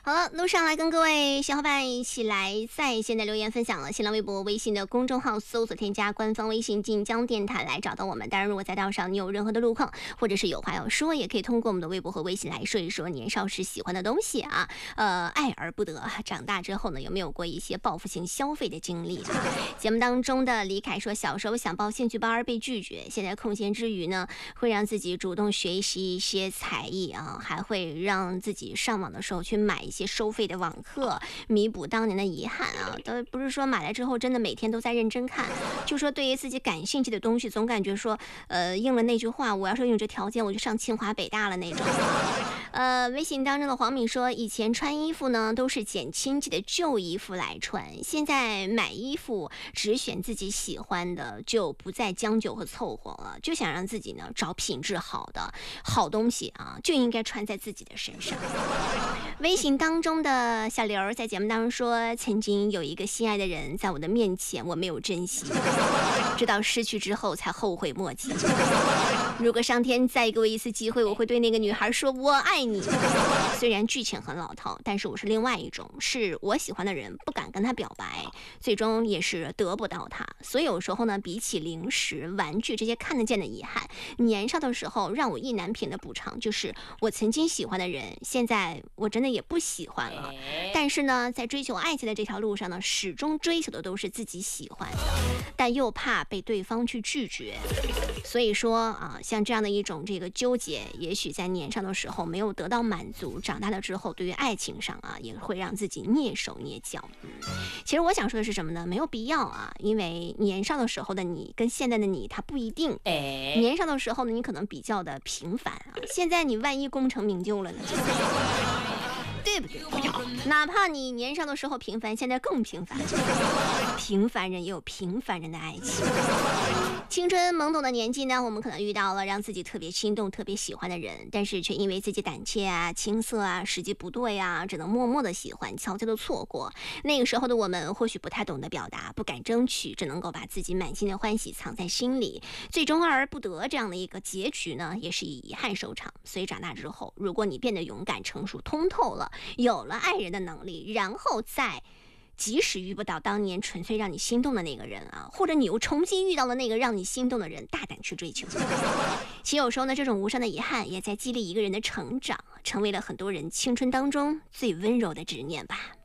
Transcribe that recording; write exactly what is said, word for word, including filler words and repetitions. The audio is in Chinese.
好了，路上来跟各位小伙伴一起来在线的留言分享了。新浪微博、微信的公众号搜索添加官方微信晋江电台来找到我们。当然，如果在道上你有任何的路况，或者是有话要说，也可以通过我们的微博和微信来说一说年少时喜欢的东西啊。呃，爱而不得，长大之后呢，有没有过一些报复性消费的经历啊？节目当中的李凯说，小时候想报兴趣班而被拒绝，现在空闲之余呢，会让自己主动学习一些才艺啊，还会让自己上网的时候去买一些收费的网课，弥补当年的遗憾啊。都不是说买来之后真的每天都在认真看，就说对于自己感兴趣的东西，总感觉说，呃，应了那句话，我要是用这条件，我就上清华北大了那种。呃，微信当中的黄敏说，以前穿衣服呢都是捡亲戚的旧衣服来穿，现在买衣服只选自己喜欢的，就不再将就和凑合了，就想让自己呢找品质好的好东西啊，就应该穿在自己的身上。微信当中的小刘在节目当中说，曾经有一个心爱的人在我的面前，我没有珍惜，直到失去之后才后悔莫及。如果上天再给我一次机会，我会对那个女孩说我爱你。虽然剧情很老套，但是我是另外一种，是我喜欢的人不敢跟他表白，最终也是得不到他。所以有时候呢，比起零食玩具这些看得见的遗憾，年少的时候让我意难平的补偿，就是我曾经喜欢的人，现在我真的也不喜欢了。但是呢，在追求爱情的这条路上呢，始终追求的都是自己喜欢的，但又怕被对方去拒绝。所以说啊，像这样的一种这个纠结，也许在年少的时候没有得到满足，长大了之后对于爱情上啊，也会让自己蹑手蹑脚。嗯，其实我想说的是什么呢？没有必要啊，因为年少的时候的你跟现在的你它不一定。哎，年少的时候呢，你可能比较的平凡啊，现在你万一功成名就了呢？对不对？哪怕你年少的时候平凡，现在更平凡。平凡人也有平凡人的爱情。青春懵懂的年纪呢，我们可能遇到了让自己特别心动、特别喜欢的人，但是却因为自己胆怯啊、青涩啊、时机不对啊，只能默默的喜欢，悄悄的错过。那个时候的我们或许不太懂得表达，不敢争取，只能够把自己满心的欢喜藏在心里，最终爱而不得这样的一个结局呢，也是以遗憾收场。所以长大之后，如果你变得勇敢、成熟、通透了，有了爱人的能力，然后再即使遇不到当年纯粹让你心动的那个人啊，或者你又重新遇到了那个让你心动的人，大胆去追求。其实有时候呢，这种无声的遗憾也在激励一个人的成长，成为了很多人青春当中最温柔的执念吧。